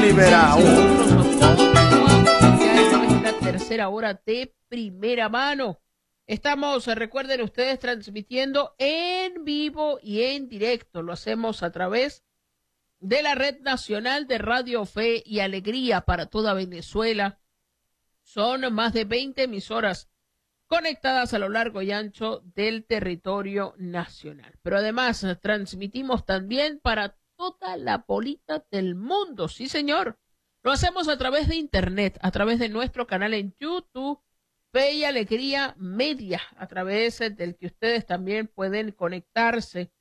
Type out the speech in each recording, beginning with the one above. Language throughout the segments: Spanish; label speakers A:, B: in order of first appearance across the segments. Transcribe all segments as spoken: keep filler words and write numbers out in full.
A: liberado.
B: La tercera hora de primera mano. Estamos, recuerden ustedes, transmitiendo en vivo y en directo. Lo hacemos a través de la Red Nacional de Radio Fe y Alegría para toda Venezuela. Son más de veinte emisoras conectadas a lo largo y ancho del territorio nacional. Pero además transmitimos también para toda la bolita del mundo. Sí, señor. Lo hacemos a través de internet, a través de nuestro canal en YouTube, Fe y Alegría Media, a través del que ustedes también pueden conectarse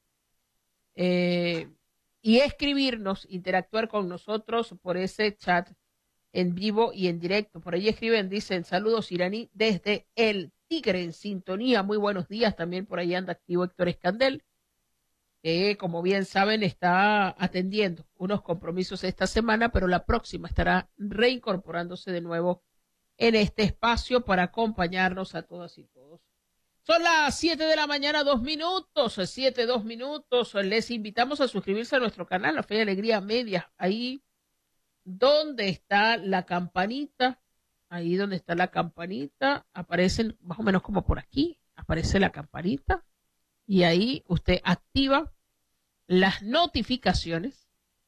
B: eh, y escribirnos, interactuar con nosotros por ese chat en vivo y en directo. Por ahí escriben, dicen, saludos iraní desde El Tigre en sintonía. Muy buenos días. También por ahí anda activo Héctor Escandel, que como bien saben está atendiendo unos compromisos esta semana, pero la próxima estará reincorporándose de nuevo en este espacio para acompañarnos a todas y todos. Son las siete de la mañana, dos minutos, siete, dos minutos. Les invitamos a suscribirse a nuestro canal, La Fe y Alegría Media. Ahí donde está la campanita, ahí donde está la campanita, aparecen más o menos como por aquí, aparece la campanita y ahí usted activa las notificaciones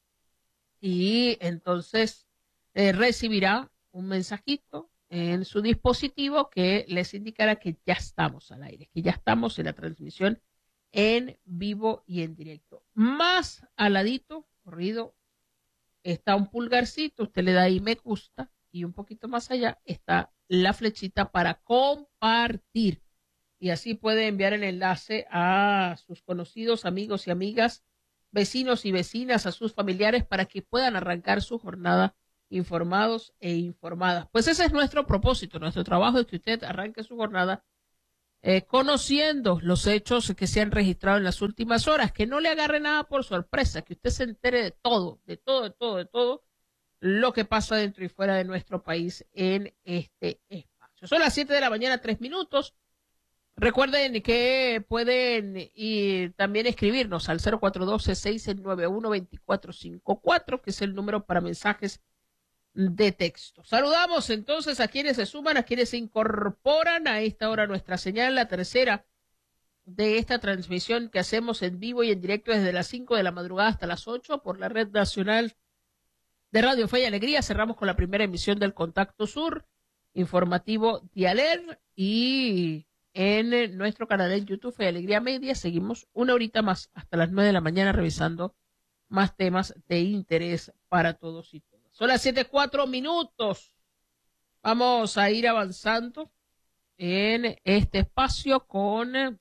B: y entonces eh, recibirá un mensajito en su dispositivo que les indicará que ya estamos al aire, que ya estamos en la transmisión en vivo y en directo. Más al ladito, corrido, está un pulgarcito, usted le da ahí me gusta y un poquito más allá está la flechita para compartir. Y así puede enviar el enlace a sus conocidos, amigos y amigas, vecinos y vecinas, a sus familiares para que puedan arrancar su jornada informados e informadas. Pues ese es nuestro propósito, nuestro trabajo es que usted arranque su jornada eh, conociendo los hechos que se han registrado en las últimas horas, que no le agarre nada por sorpresa, que usted se entere de todo, de todo, de todo, de todo lo que pasa dentro y fuera de nuestro país en este espacio. Son las siete de la mañana, tres minutos. Recuerden que pueden y también escribirnos al cero cuatro uno dos, seis nueve uno, dos cuatro cinco cuatro, que es el número para mensajes de texto. Saludamos entonces a quienes se suman, a quienes se incorporan a esta hora nuestra señal, la tercera de esta transmisión que hacemos en vivo y en directo desde las cinco de la madrugada hasta las ocho por la Red Nacional de Radio Fe y Alegría. Cerramos con la primera emisión del Contacto Sur, informativo Dialer, y en nuestro canal en YouTube Fe y Alegría Media seguimos una horita más hasta las nueve de la mañana revisando más temas de interés para todos y todas. Son las siete, cuatro minutos. Vamos a ir avanzando en este espacio con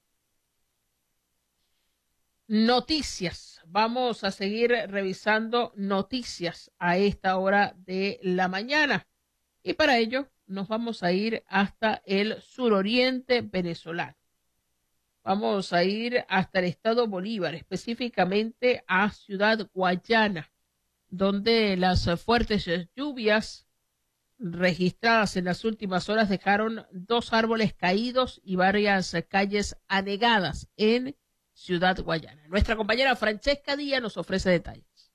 B: noticias. Vamos a seguir revisando noticias a esta hora de la mañana. Y para ello nos vamos a ir hasta el suroriente venezolano. Vamos a ir hasta el estado Bolívar, específicamente a Ciudad Guayana, donde las fuertes lluvias registradas en las últimas horas dejaron dos árboles caídos y varias calles anegadas en Ciudad Guayana. Nuestra compañera Francesca Díaz nos ofrece detalles.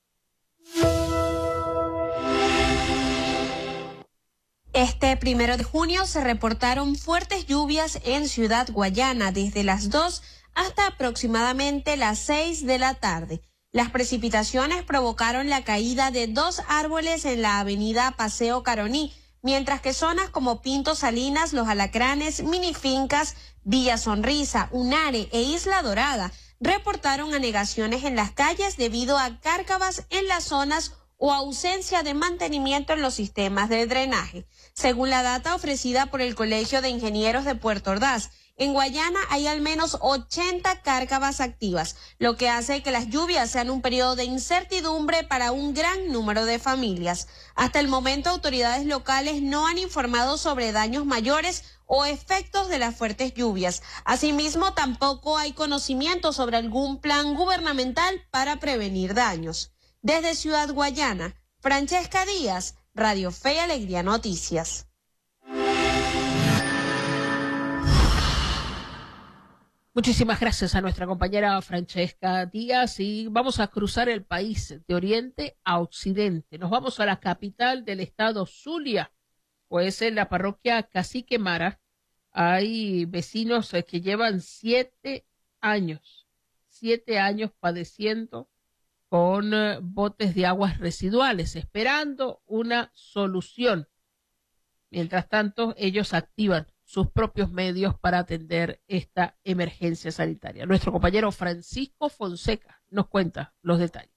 C: Este primero de junio se reportaron fuertes lluvias en Ciudad Guayana desde las dos hasta aproximadamente las seis de la tarde. Las precipitaciones provocaron la caída de dos árboles en la avenida Paseo Caroní, mientras que zonas como Pinto Salinas, Los Alacranes, Minifincas, Villa Sonrisa, Unare e Isla Dorada reportaron anegaciones en las calles debido a cárcavas en las zonas o ausencia de mantenimiento en los sistemas de drenaje. Según la data ofrecida por el Colegio de Ingenieros de Puerto Ordaz, en Guayana hay al menos ochenta cárcavas activas, lo que hace que las lluvias sean un periodo de incertidumbre para un gran número de familias. Hasta el momento, autoridades locales no han informado sobre daños mayores o efectos de las fuertes lluvias. Asimismo, tampoco hay conocimiento sobre algún plan gubernamental para prevenir daños. Desde Ciudad Guayana, Francesca Díaz, Radio Fe y Alegría Noticias.
B: Muchísimas gracias a nuestra compañera Francesca Díaz y vamos a cruzar el país de oriente a occidente. Nos vamos a la capital del estado Zulia, pues en la parroquia Cacique Mara hay vecinos que llevan siete años, siete años padeciendo con botes de aguas residuales, esperando una solución. Mientras tanto, ellos activan sus propios medios para atender esta emergencia sanitaria. Nuestro compañero Francisco Fonseca nos cuenta los detalles.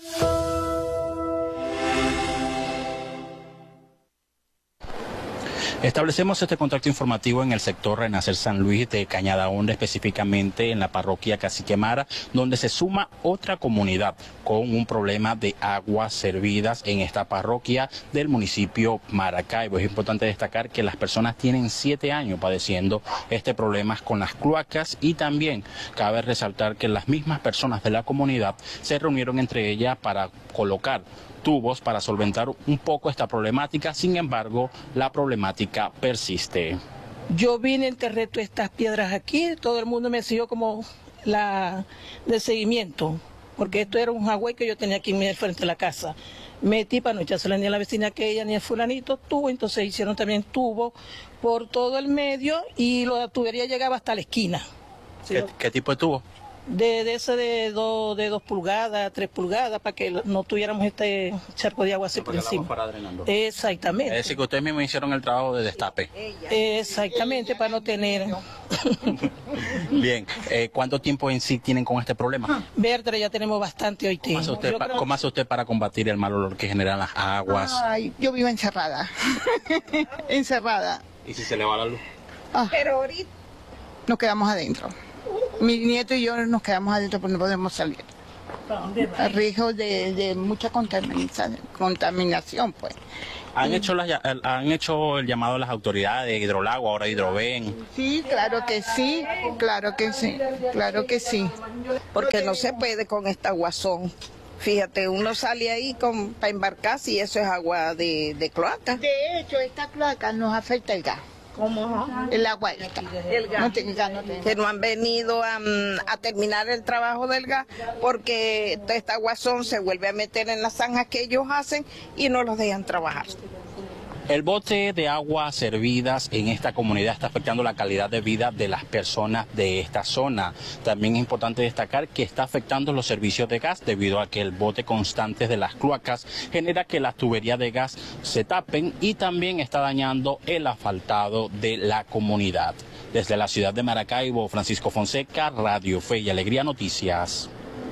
A: Establecemos este contacto informativo en el sector Renacer San Luis de Cañada Honda, específicamente en la parroquia Cacique Mara, donde se suma otra comunidad con un problema de aguas servidas en esta parroquia del municipio Maracaibo. Es importante destacar que las personas tienen siete años padeciendo este problema con las cloacas y también cabe resaltar que las mismas personas de la comunidad se reunieron entre ellas para colocar tubos para solventar un poco esta problemática. Sin embargo, la problemática persiste.
D: Yo vine, enterré todas estas piedras aquí, todo el mundo me siguió como la de seguimiento, porque esto era un jagüey que yo tenía aquí en frente de la casa. Metí para no echársela ni a la vecina que ella ni a fulanito tubo, entonces hicieron también tubo por todo el medio y la tubería llegaba hasta la esquina.
A: ¿Qué, ¿qué tipo de tubo?
D: De, de ese de dos de dos pulgadas, tres pulgadas, para que no tuviéramos este charco de agua así por encima.
A: Para drenando.
D: Exactamente.
A: Es decir, que ustedes mismos hicieron el trabajo de destape.
D: Exactamente, para no tener...
A: Bien, eh, ¿cuánto tiempo en sí tienen con este problema?
D: Verde, ya tenemos bastante hoy.
A: ¿Cómo hace usted, pa, ¿cómo hace usted para combatir el mal olor que generan las aguas?
E: Ay, yo vivo encerrada, encerrada.
A: ¿Y si se le va la luz?
E: Ah, pero ahorita nos quedamos adentro. Mi nieto y yo nos quedamos adentro porque no podemos salir. A riesgo de, de mucha contaminación, contaminación, pues.
A: ¿Han hecho, las, ¿Han hecho el llamado a las autoridades de Hidrolagua, ahora Hidroven?
E: Sí, claro que sí, claro que sí, claro que sí.
F: Porque no se puede con esta aguazón. Fíjate, uno sale ahí con, para embarcarse y eso es agua de, de cloaca.
E: De hecho, esta cloaca nos afecta el gas.
F: ¿Cómo?
E: El agua está.
F: El gas.
E: No te, gas no te...
F: Que no han venido a, a terminar el trabajo del gas porque esta aguazón se vuelve a meter en las zanjas que ellos hacen y no los dejan trabajar.
A: El bote de agua servidas en esta comunidad está afectando la calidad de vida de las personas de esta zona. También es importante destacar que está afectando los servicios de gas debido a que el bote constante de las cloacas genera que las tuberías de gas se tapen y también está dañando el asfaltado de la comunidad. Desde la ciudad de Maracaibo, Francisco Fonseca, Radio Fe y Alegría Noticias.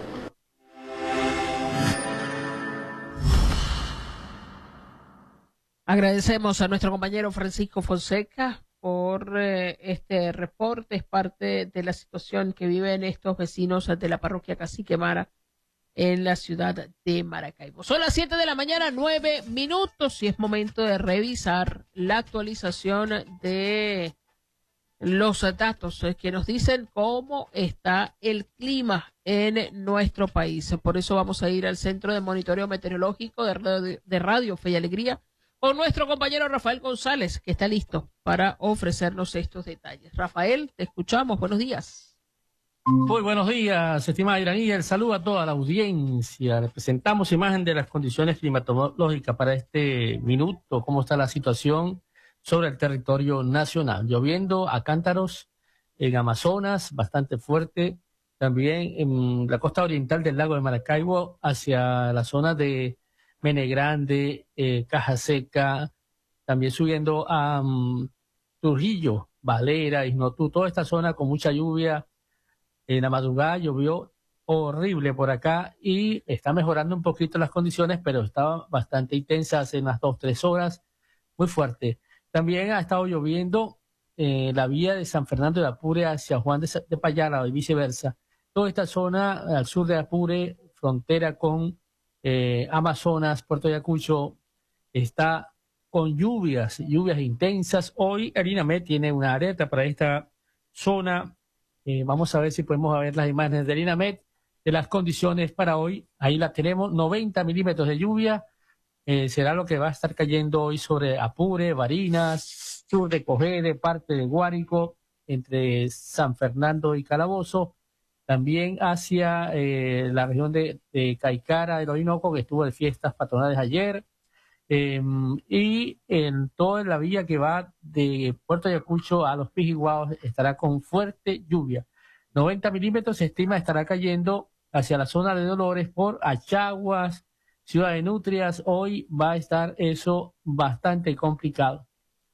B: Agradecemos a nuestro compañero Francisco Fonseca por eh, este reporte. Es parte de la situación que viven estos vecinos de la parroquia Cacique Mara en la ciudad de Maracaibo. Son las siete de la mañana, nueve minutos, y es momento de revisar la actualización de los datos que nos dicen cómo está el clima en nuestro país. Por eso vamos a ir al Centro de Monitoreo Meteorológico de Radio, de Radio Fe y Alegría con nuestro compañero Rafael González, que está listo para ofrecernos estos detalles. Rafael, te escuchamos. Buenos días.
G: Muy buenos días, estimada Iranía. El saludo a toda la audiencia. Les presentamos imagen de las condiciones climatológicas para este minuto, cómo está la situación sobre el territorio nacional. Lloviendo a cántaros en Amazonas, bastante fuerte. También en la costa oriental del lago de Maracaibo, hacia la zona de Mene Grande, eh, Caja Seca, también subiendo a um, Trujillo, Valera, Isnotú, toda esta zona con mucha lluvia. En la madrugada llovió horrible por acá y está mejorando un poquito las condiciones, pero estaba bastante intensa hace unas dos, tres horas, muy fuerte. También ha estado lloviendo eh, la vía de San Fernando de Apure hacia Juan de, de Payala y viceversa. Toda esta zona al sur de Apure, frontera con Eh, Amazonas, Puerto Ayacucho, está con lluvias, lluvias intensas. Hoy Arinamet tiene una alerta para esta zona. Eh, vamos a ver si podemos ver las imágenes de Arinamet, de las condiciones para hoy. Ahí la tenemos, noventa milímetros de lluvia. Eh, será lo que va a estar cayendo hoy sobre Apure, Barinas, sur de Cogede, parte de Guárico, entre San Fernando y Calabozo, también hacia eh, la región de, de Caicara, del Orinoco, que estuvo de fiestas patronales ayer, eh, y en toda la vía que va de Puerto Ayacucho a los Pijiguaos estará con fuerte lluvia. noventa milímetros se estima estará cayendo hacia la zona de Dolores por Achaguas, Ciudad de Nutrias. Hoy va a estar eso bastante complicado.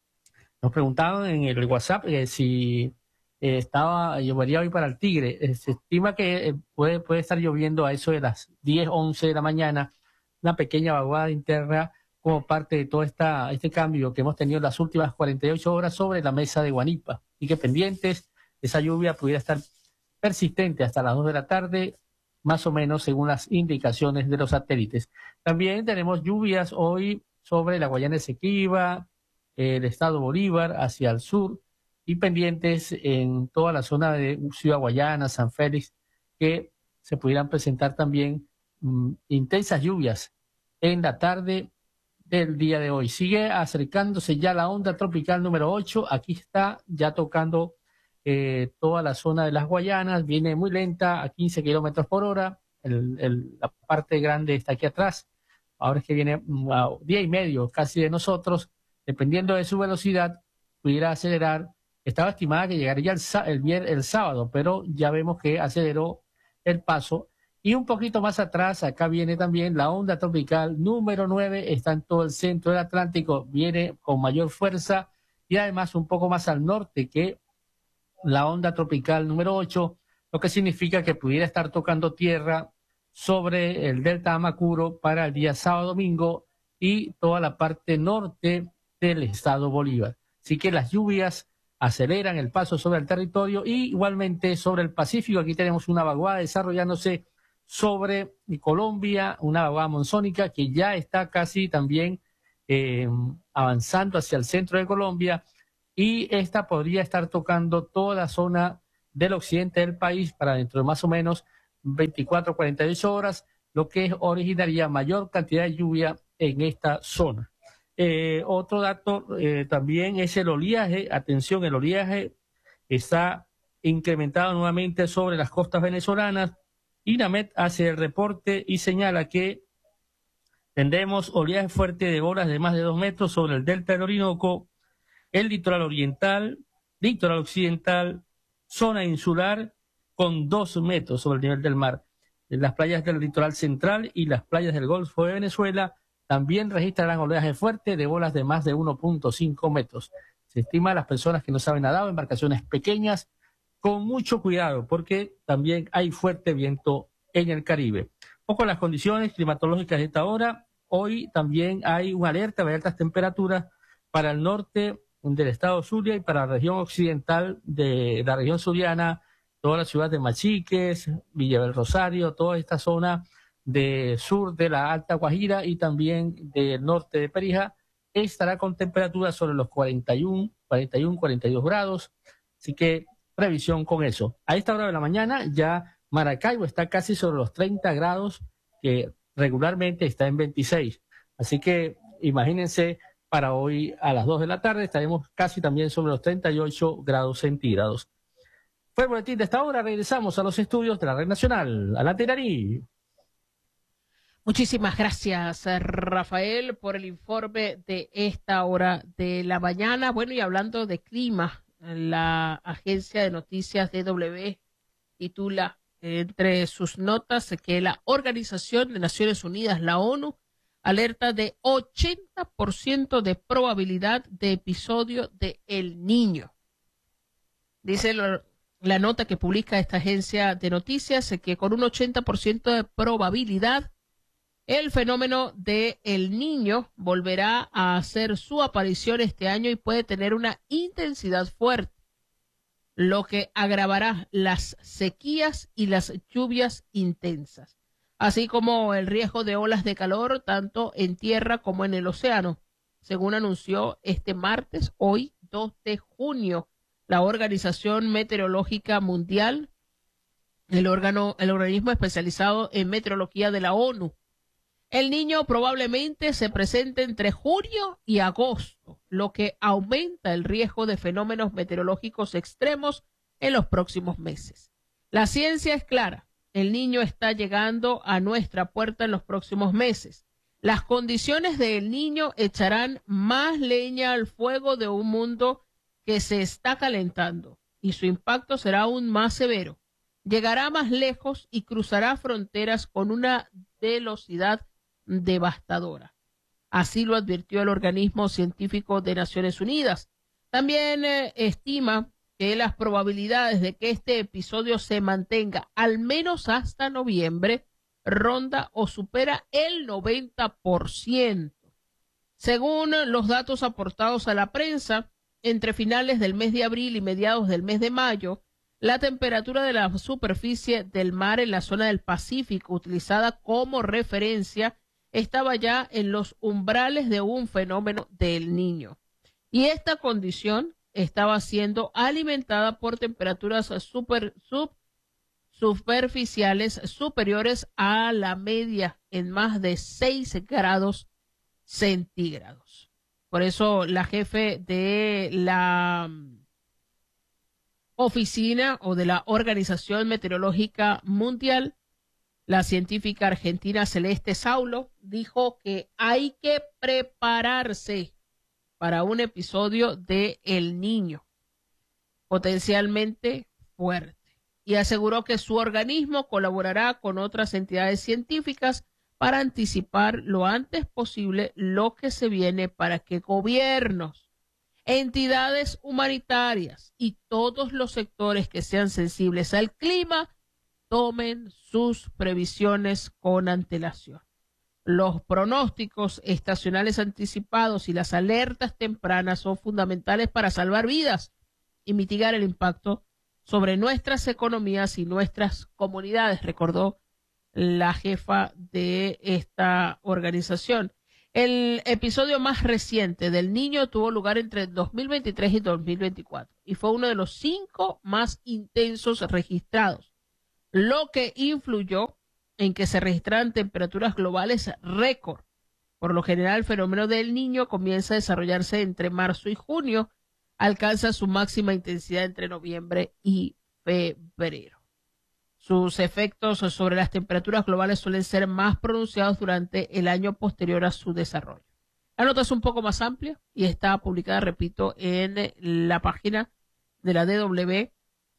G: Nos preguntaban en el WhatsApp eh, si eh, estaba llovería hoy para el Tigre. Eh, se estima que eh, puede, puede estar lloviendo a eso de las diez, once de la mañana, una pequeña vaguada interna como parte de todo esta, este cambio que hemos tenido en las últimas cuarenta y ocho horas sobre la mesa de Guanipa. Y que pendientes, esa lluvia pudiera estar persistente hasta las dos de la tarde, más o menos según las indicaciones de los satélites. También tenemos lluvias hoy sobre la Guayana Esequiba, el estado Bolívar hacia el sur y pendientes en toda la zona de Ciudad Guayana, San Félix, que se pudieran presentar también mmm, intensas lluvias en la tarde del día de hoy. Sigue acercándose ya la onda tropical número ocho, aquí está ya tocando eh, toda la zona de las Guayanas, viene muy lenta a quince kilómetros por hora, el, el, la parte grande está aquí atrás, ahora es que viene a día y medio casi de nosotros, dependiendo de su velocidad, pudiera acelerar. Estaba estimada que llegaría el, el, el sábado, pero ya vemos que aceleró el paso. Y un poquito más atrás, acá viene también la onda tropical número nueve, está en todo el centro del Atlántico, viene con mayor fuerza y además un poco más al norte que la onda tropical número ocho, lo que significa que pudiera estar tocando tierra sobre el delta Amacuro para el día sábado, domingo y toda la parte norte del estado Bolívar. Así que las lluvias aceleran el paso sobre el territorio y igualmente sobre el Pacífico. Aquí tenemos una vaguada desarrollándose sobre Colombia, una vaguada monzónica que ya está casi también eh, avanzando hacia el centro de Colombia y esta podría estar tocando toda la zona del occidente del país para dentro de más o menos veinticuatro a cuarenta y ocho horas, lo que originaría mayor cantidad de lluvia en esta zona. Eh, otro dato eh, también es el oleaje. Atención, el oleaje está incrementado nuevamente sobre las costas venezolanas. INAMET hace el reporte y señala que tendremos oleaje fuerte de olas de más de dos metros sobre el delta del Orinoco, el litoral oriental, litoral occidental, zona insular con dos metros sobre el nivel del mar. En las playas del litoral central y las playas del Golfo de Venezuela también registrarán oleaje fuerte de olas de más de uno punto cinco metros. Se estima a las personas que no saben nadar o embarcaciones pequeñas con mucho cuidado porque también hay fuerte viento en el Caribe. Poco las condiciones climatológicas de esta hora. Hoy también hay una alerta de altas temperaturas para el norte del estado Zulia y para la región occidental de la región zuliana, toda la ciudad de Machiques, Villa del Rosario, toda esta zona de sur de la Alta Guajira y también del norte de Perija, estará con temperaturas sobre los cuarenta y uno, cuarenta y uno, cuarenta y dos grados, así que previsión con eso. A esta hora de la mañana ya Maracaibo está casi sobre los treinta grados, que regularmente está en veintiséis, así que imagínense, para hoy a las dos de la tarde estaremos casi también sobre los treinta y ocho grados centígrados. Fue el boletín de esta hora, regresamos a los estudios de la Red Nacional. Adelante, Irani.
B: Muchísimas gracias, Rafael, por el informe de esta hora de la mañana. Bueno, y hablando de clima, la agencia de noticias D W titula entre sus notas que la Organización de Naciones Unidas, la ONU, alerta de ochenta por ciento de probabilidad de episodio de El Niño. Dice lo, la nota que publica esta agencia de noticias que con un ochenta por ciento de probabilidad el fenómeno de El Niño volverá a hacer su aparición este año y puede tener una intensidad fuerte, lo que agravará las sequías y las lluvias intensas, así como el riesgo de olas de calor tanto en tierra como en el océano, según anunció este martes, hoy dos de junio, la Organización Meteorológica Mundial, el órgano, el organismo especializado en meteorología de la ONU. El Niño probablemente se presente entre junio y agosto. lo que aumenta el riesgo de fenómenos meteorológicos extremos en los próximos meses. La ciencia es clara, el Niño está llegando a nuestra puerta en los próximos meses. Las condiciones del Niño echarán más leña al fuego de un mundo que se está calentando y su impacto será aún más severo. Llegará más lejos y cruzará fronteras con una velocidad devastadora. Así lo advirtió el organismo científico de Naciones Unidas. También eh, estima que las probabilidades de que este episodio se mantenga al menos hasta noviembre ronda o supera el noventa por ciento. Según los datos aportados a la prensa, entre finales del mes de abril y mediados del mes de mayo, la temperatura de la superficie del mar en la zona del Pacífico, utilizada como referencia, estaba ya en los umbrales de un fenómeno del Niño. Y esta condición estaba siendo alimentada por temperaturas super, sub, superficiales superiores a la media en más de seis grados centígrados. Por eso la jefe de la oficina o de la Organización Meteorológica Mundial, la científica argentina Celeste Saulo, dijo que hay que prepararse para un episodio de El Niño potencialmente fuerte y aseguró que su organismo colaborará con otras entidades científicas para anticipar lo antes posible lo que se viene para que gobiernos, entidades humanitarias y todos los sectores que sean sensibles al clima tomen sus previsiones con antelación. Los pronósticos estacionales anticipados y las alertas tempranas son fundamentales para salvar vidas y mitigar el impacto sobre nuestras economías y nuestras comunidades, recordó la jefa de esta organización. El episodio más reciente del Niño tuvo lugar entre dos mil veintitrés y dos mil veinticuatro y fue uno de los cinco más intensos registrados, lo que influyó en que se registraran temperaturas globales récord. Por lo general, el fenómeno del Niño comienza a desarrollarse entre marzo y junio, alcanza su máxima intensidad entre noviembre y febrero. Sus efectos sobre las temperaturas globales suelen ser más pronunciados durante el año posterior a su desarrollo. La nota es un poco más amplia y está publicada, repito, en la página de la D W,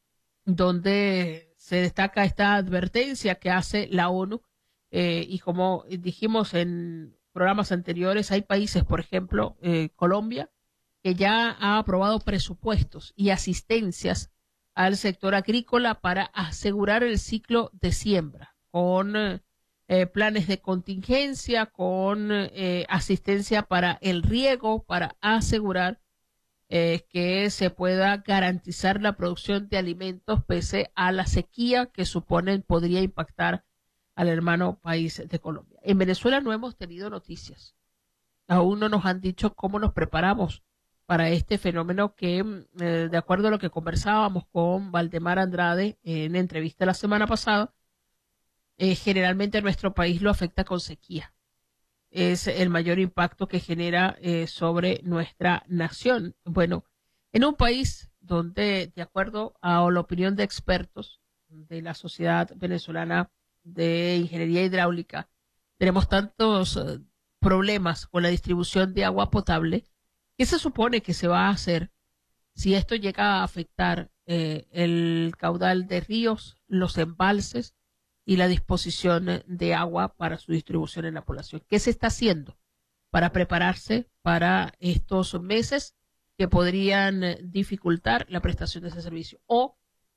B: donde se destaca esta advertencia que hace la ONU. Eh, y como dijimos en programas anteriores, hay países, por ejemplo, eh, Colombia, que ya ha aprobado presupuestos y asistencias al sector agrícola para asegurar el ciclo de siembra, con eh, planes de contingencia, con eh, asistencia para el riego, para asegurar eh, que se pueda garantizar la producción de alimentos pese a la sequía que suponen podría impactar al hermano país de Colombia. En Venezuela no hemos tenido noticias. Aún no nos han dicho cómo nos preparamos para este fenómeno que, eh, de acuerdo a lo que conversábamos con Valdemar Andrade en entrevista la semana pasada, eh, generalmente nuestro país lo afecta con sequía. Es el mayor impacto que genera eh, sobre nuestra nación. Bueno, en un país donde, de acuerdo a la opinión de expertos de la Sociedad Venezolana de Ingeniería Hidráulica, tenemos tantos eh, problemas con la distribución de agua potable. ¿Qué se supone que se va a hacer si esto llega a afectar eh, el caudal de ríos, los embalses y la disposición de agua para su distribución en la población? ¿Qué se está haciendo para prepararse para estos meses que podrían dificultar la prestación de ese servicio? O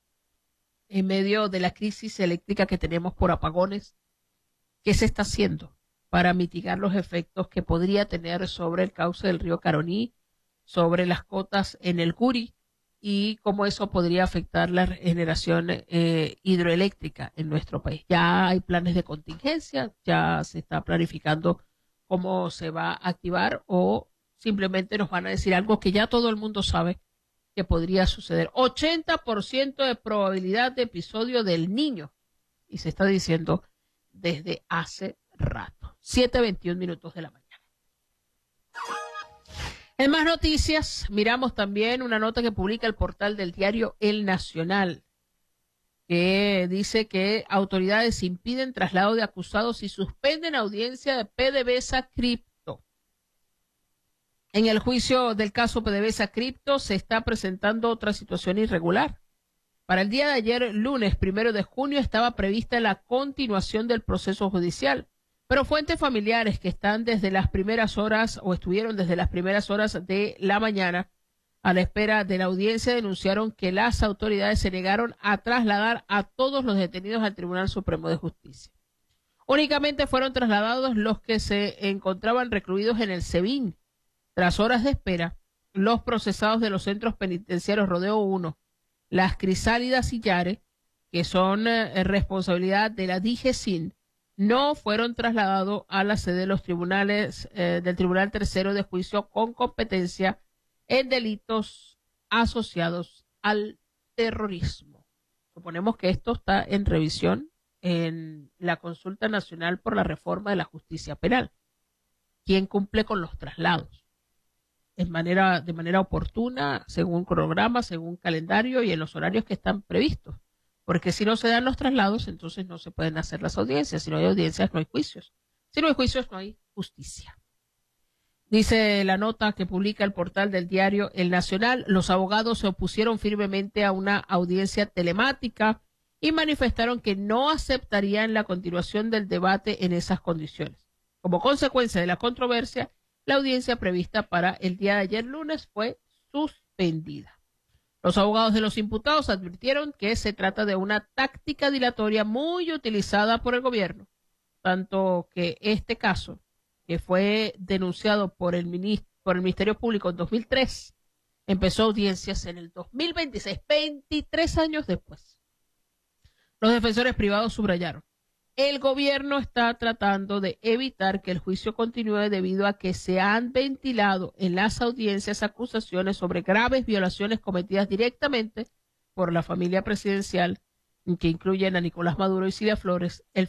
B: en medio de la crisis eléctrica que tenemos por apagones, ¿qué se está haciendo para mitigar los efectos que podría tener sobre el cauce del río Caroní, sobre las cotas en el Curi y cómo eso podría afectar la generación eh, hidroeléctrica en nuestro país? Ya hay planes de contingencia, ya se está planificando cómo se va a activar, o simplemente nos van a decir algo que ya todo el mundo sabe que podría suceder. ochenta por ciento de probabilidad de episodio del Niño, y se está diciendo desde hace rato. siete veintiún minutos de la mañana. En más noticias, miramos también una nota que publica el portal del diario El Nacional, que dice que autoridades impiden traslado de acusados y suspenden audiencia de PDVSA Cripto. En el juicio del caso PDVSA Cripto se está presentando otra situación irregular. Para el día de ayer, lunes primero de junio, estaba prevista la continuación del proceso judicial, pero fuentes familiares que están desde las primeras horas o estuvieron desde las primeras horas de la mañana a la espera de la audiencia denunciaron que las autoridades se negaron a trasladar a todos los detenidos al Tribunal Supremo de Justicia. Únicamente fueron trasladados los que se encontraban recluidos en el SEBIN. Tras horas de espera, los procesados de los centros penitenciarios Rodeo uno, Las Crisálidas y Yare, que son eh, responsabilidad de la DIGESIN, no fueron trasladados a la sede de los tribunales eh, del Tribunal Tercero de Juicio con competencia en delitos asociados al terrorismo. Suponemos que esto está en revisión en la Consulta Nacional por la Reforma de la Justicia Penal. ¿Quién cumple con los traslados? En manera, de manera oportuna, según cronograma, según calendario y en los horarios que están previstos. Porque si no se dan los traslados, entonces no se pueden hacer las audiencias. Si no hay audiencias, no hay juicios. Si no hay juicios, no hay justicia. Dice la nota que publica el portal del diario El Nacional, los abogados se opusieron firmemente a una audiencia telemática y manifestaron que no aceptarían la continuación del debate en esas condiciones. Como consecuencia de la controversia, la audiencia prevista para el día de ayer lunes fue suspendida. Los abogados de los imputados advirtieron que se trata de una táctica dilatoria muy utilizada por el gobierno, tanto que este caso, que fue denunciado por el, ministro, por el Ministerio Público en dos mil tres, empezó audiencias en el dos mil veintiséis, veintitrés años después. Los defensores privados subrayaron: el gobierno está tratando de evitar que el juicio continúe debido a que se han ventilado en las audiencias acusaciones sobre graves violaciones cometidas directamente por la familia presidencial, que incluyen a Nicolás Maduro y Cilia Flores, el